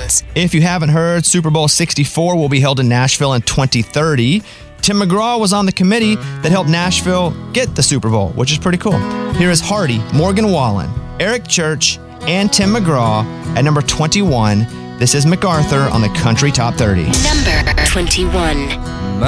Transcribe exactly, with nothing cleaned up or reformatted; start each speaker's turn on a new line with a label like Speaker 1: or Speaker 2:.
Speaker 1: restrictions.
Speaker 2: If you haven't heard, Super Bowl sixty-four will be held in Nashville in twenty thirty. Tim McGraw was on the committee that helped Nashville get the Super Bowl, which is pretty cool. Here is Hardy, Morgan Wallen, Eric Church, and Tim McGraw at number twenty-one. This is MacArthur on the Country Top thirty.
Speaker 1: Number twenty-one.